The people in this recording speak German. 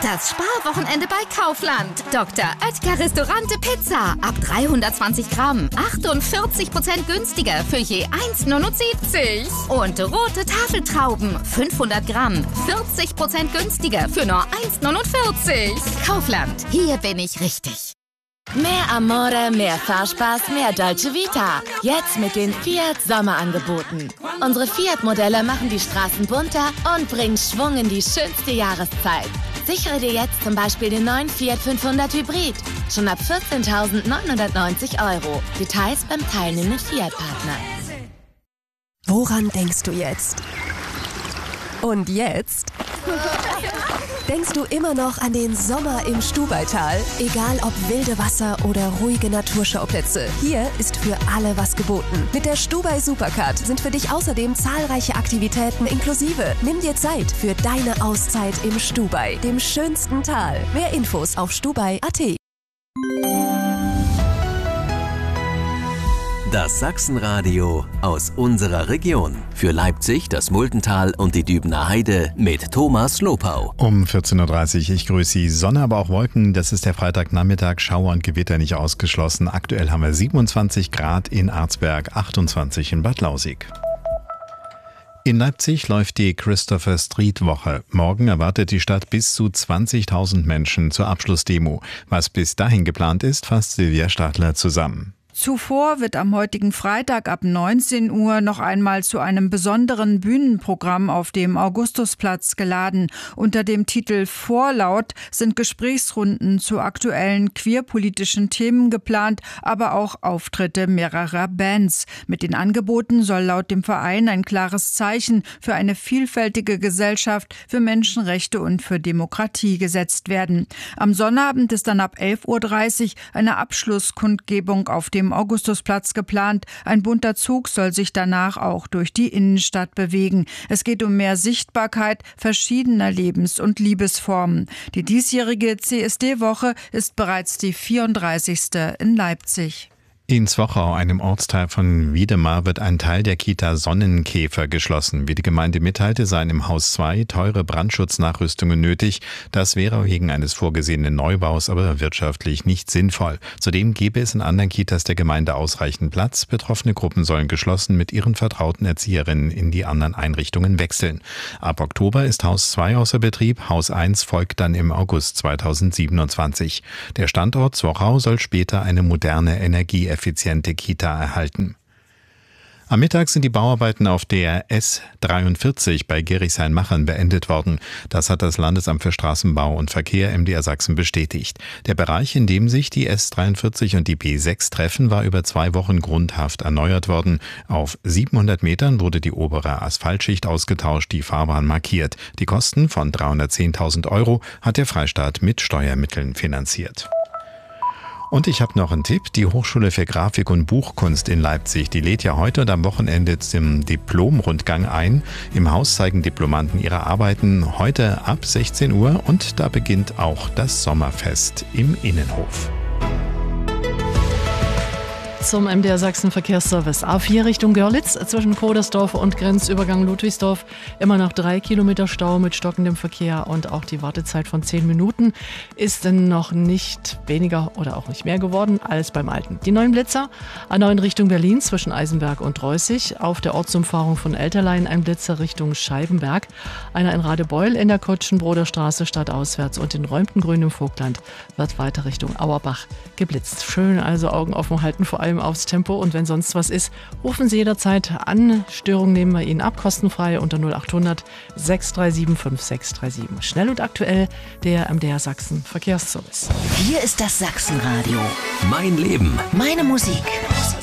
Das Sparwochenende bei Kaufland. Dr. Oetker Restaurante Pizza. Ab 320 Gramm. 48% günstiger für je 1,79. Und rote Tafeltrauben. 500 Gramm. 40% günstiger für nur 1,49. Kaufland. Hier bin ich richtig. Mehr Amore, mehr Fahrspaß, mehr Dolce Vita. Jetzt mit den Fiat Sommerangeboten. Unsere Fiat-Modelle machen die Straßen bunter und bringen Schwung in die schönste Jahreszeit. Sichere dir jetzt zum Beispiel den neuen Fiat 500 Hybrid. Schon ab 14.990 €. Details beim teilnehmenden Fiat-Partner. Woran denkst du jetzt? Und jetzt? Denkst du immer noch an den Sommer im Stubaital? Egal ob wilde Wasser oder ruhige Naturschauplätze, hier ist für alle was geboten. Mit der Stubai Supercard sind für dich außerdem zahlreiche Aktivitäten inklusive. Nimm dir Zeit für deine Auszeit im Stubai, dem schönsten Tal. Mehr Infos auf stubai.at. Das Sachsenradio aus unserer Region. Für Leipzig, das Muldental und die Dübener Heide mit Thomas Lopau. Um 14.30 Uhr, ich grüße Sie. Sonne, aber auch Wolken, das ist der Freitagnachmittag. Schauer und Gewitter nicht ausgeschlossen. Aktuell haben wir 27 Grad in Arzberg, 28 in Bad Lausick. In Leipzig läuft die Christopher Street Woche. Morgen erwartet die Stadt bis zu 20.000 Menschen zur Abschlussdemo. Was bis dahin geplant ist, fasst Silvia Stadler zusammen. Zuvor wird am heutigen Freitag ab 19 Uhr noch einmal zu einem besonderen Bühnenprogramm auf dem Augustusplatz geladen. Unter dem Titel Vorlaut sind Gesprächsrunden zu aktuellen queerpolitischen Themen geplant, aber auch Auftritte mehrerer Bands. Mit den Angeboten soll laut dem Verein ein klares Zeichen für eine vielfältige Gesellschaft, für Menschenrechte und für Demokratie gesetzt werden. Am Sonnabend ist dann ab 11.30 Uhr eine Abschlusskundgebung auf dem Augustusplatz geplant. Ein bunter Zug soll sich danach auch durch die Innenstadt bewegen. Es geht um mehr Sichtbarkeit verschiedener Lebens- und Liebesformen. Die diesjährige CSD-Woche ist bereits die 34. in Leipzig. In Zwochau, einem Ortsteil von Wiedemar, wird ein Teil der Kita Sonnenkäfer geschlossen. Wie die Gemeinde mitteilte, seien im Haus 2 teure Brandschutznachrüstungen nötig. Das wäre wegen eines vorgesehenen Neubaus aber wirtschaftlich nicht sinnvoll. Zudem gäbe es in anderen Kitas der Gemeinde ausreichend Platz. Betroffene Gruppen sollen geschlossen mit ihren vertrauten Erzieherinnen in die anderen Einrichtungen wechseln. Ab Oktober ist Haus 2 außer Betrieb. Haus 1 folgt dann im August 2027. Der Standort Zwochau soll später eine moderne energieeffiziente Kita erhalten. Am Mittag sind die Bauarbeiten auf der S43 bei Gerichshain-Machern beendet worden. Das hat das Landesamt für Straßenbau und Verkehr MDR Sachsen bestätigt. Der Bereich, in dem sich die S43 und die B6 treffen, war über 2 Wochen grundhaft erneuert worden. Auf 700 Metern wurde die obere Asphaltschicht ausgetauscht, die Fahrbahn markiert. Die Kosten von 310.000 € hat der Freistaat mit Steuermitteln finanziert. Und ich habe noch einen Tipp. Die Hochschule für Grafik und Buchkunst in Leipzig, die lädt ja heute und am Wochenende zum Diplomrundgang ein. Im Haus zeigen Diplomanten ihre Arbeiten heute ab 16 Uhr und da beginnt auch das Sommerfest im Innenhof. Zum MDR Sachsen Verkehrsservice. A4 Richtung Görlitz zwischen Kodersdorf und Grenzübergang Ludwigsdorf. Immer noch 3 Kilometer Stau mit stockendem Verkehr und auch die Wartezeit von 10 Minuten ist dann noch nicht weniger oder auch nicht mehr geworden als beim alten. Die neuen Blitzer A9 Richtung Berlin zwischen Eisenberg und Reußig. Auf der Ortsumfahrung von Elterlein ein Blitzer Richtung Scheibenberg. Einer in Radebeul in der Kutschenbroder Straße stadtauswärts und in Räumtengrün im Vogtland wird weiter Richtung Auerbach geblitzt. Schön also Augen offen halten, vor allem aufs Tempo, und wenn sonst was ist, rufen Sie jederzeit an. Störung nehmen wir Ihnen ab, kostenfrei unter 0800 637 5637. Schnell und aktuell der MDR Sachsen Verkehrsservice. Hier ist das Sachsenradio. Mein Leben. Meine Musik.